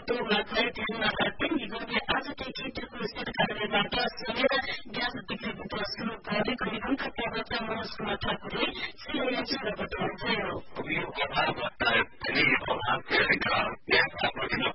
महत्वमाथि ध्यानमा राख्दै निगमले आजकै क्षेत्रको स्थित कार्यालयबाट सेनेर ग्यास बिक्री वितरण शुरू गरेको निगमका प्रवक्ता मनोज कुमार ठाकुरले सीआईएनसँग बताउनुभयो। यो अभाव पनि अभाव ग्यास आपूर्ति